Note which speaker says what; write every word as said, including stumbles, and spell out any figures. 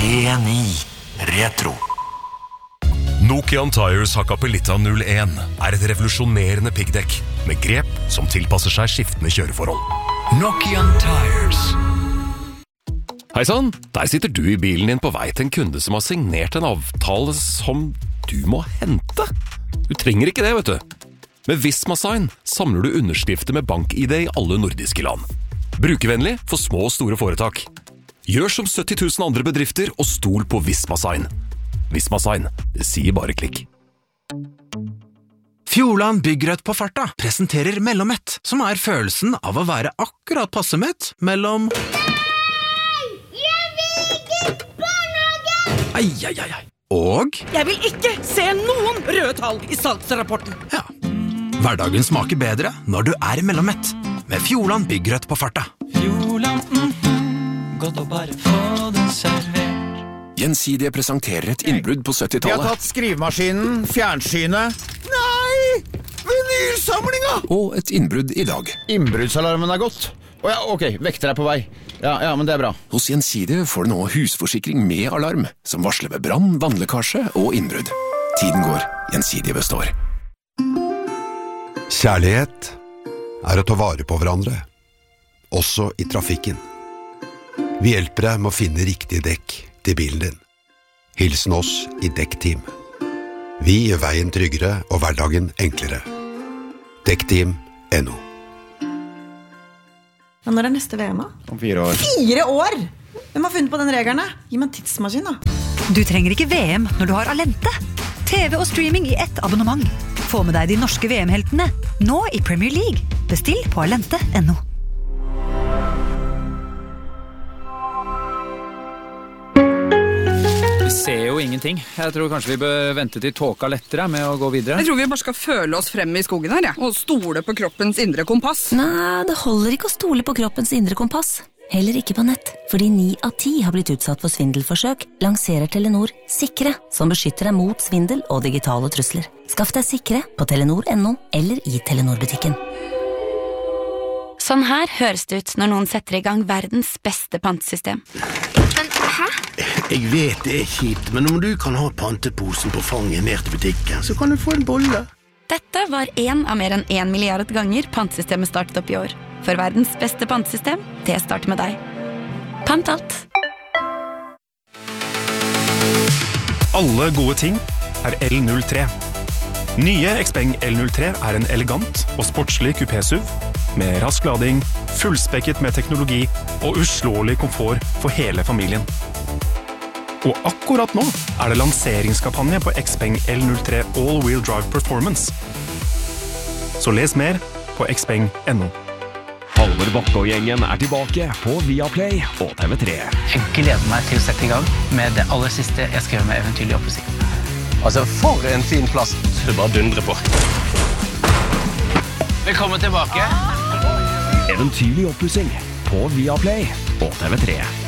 Speaker 1: tre ni Retro.
Speaker 2: Nokian Tires Hakkapelitta null en er et revolusjonerende piggdekk med grep som tilpasser seg skiftende kjøreforhold.
Speaker 1: Nokian Tires.
Speaker 2: Heisann, der sitter du i bilen din på vei til en kunde som har signert en avtale som du må hente. Du trenger ikke det, vet du. Med Visma Sign samler du underskrifter med bank-I D i alle nordiske land. Brukervennlig for små og store foretak. Gjør som sytti tusen andre bedrifter og stol på Visma Sign. Visma Sign, det sier bare klikk.
Speaker 3: Fjordland Byggrødt på farta presenterer Mellomett, som er følelsen av å være akkurat passemett mellom...
Speaker 4: Nei! Jeg vil ikke barnehage!
Speaker 3: Ai, ai, ai, ai. Og...
Speaker 5: Jeg vil ikke se noen røde tall i salgsrapporten.
Speaker 3: Ja. Hverdagen smaker bedre når du er Mellomett, med Fjordland Byggrødt på farta.
Speaker 6: Fjordland, mm, godt å bare få det servert.
Speaker 2: Gjensidige presenterer et innbrudd på syttitallet.
Speaker 7: Jeg har tatt skrivemaskinen, fjernsynet. Nei! Vinylsamlinga!
Speaker 2: Og et innbrudd i dag.
Speaker 7: Innbruddsalarmen er gått. Å ja, ok, vekter er på vei. Ja, ja, men det er bra.
Speaker 2: Hos Gjensidige får du nå husforsikring med alarm, som varsler ved brann, vannlekkasje og innbrudd. Tiden går, Gjensidige består.
Speaker 8: Kjærlighet er å ta vare på hverandre, også i trafikken. Vi hjelper deg med å finne riktig dekk til bilen din. Hilsen oss i Dekkteam. Vi gjør veien tryggere og hverdagen enklere. Dekkteam punktum no.
Speaker 9: Ja, når er neste V M da?
Speaker 7: Om fire år.
Speaker 9: Fire år? Hvem har funnet på den reglene? Gi meg en tidsmaskin da.
Speaker 10: Du trenger ikke V M når du har Alente. T V og streaming i ett abonnement. Få med deg de norske V M-heltene, nå i Premier League. Bestill på alente punktum no.
Speaker 11: Vi ser jo ingenting. Jeg tror kanskje vi bør vente til tåka lettere med å gå videre.
Speaker 12: Jeg tror vi bare skal føle oss frem i skogen her, ja. Og stole på kroppens indre kompass.
Speaker 13: Nei, det holder ikke å stole på kroppens indre kompass. Heller ikke på nett, fordi ni av ti har blitt utsatt for svindelforsøk, lanserer Telenor Sikre, som beskytter deg mot svindel og digitale trusler. Skaff deg Sikre på telenor punktum no eller i Telenor-butikken.
Speaker 14: Sånn her høres det ut når noen setter i gang verdens beste pantesystem.
Speaker 15: Men, hæ? Jeg vet det er kjipt, men om du kan ha panteposen på fanget ned til butikken, så kan du få en bolle.
Speaker 14: Dette var en av mer enn en milliard ganger pantesystemet startet opp i år. For verdens beste pantesystem, det starter med deg. Pant alt.
Speaker 16: Alle gode ting er L null tre. Nye Xpeng L null tre er en elegant og sportslig kupé-S U V med rask lading, fullspekket med teknologi og uslåelig komfort for hele familien. Og akkurat nå er det lanseringskampanje på Xpeng L null tre All-Wheel Drive Performance. Så les mer på xpeng punktum no.
Speaker 17: Halvor Bakke og gjengen er tilbake på Viaplay og T V tre.
Speaker 18: Jeg gleder meg til å sette i gang med det aller siste jeg skrev med Eventyr i oppussing.
Speaker 19: Altså, for en fin plass. Du bare dundrer på.
Speaker 18: Velkommen tilbake.
Speaker 17: Eventyr i oppussing på Viaplay og T V tre.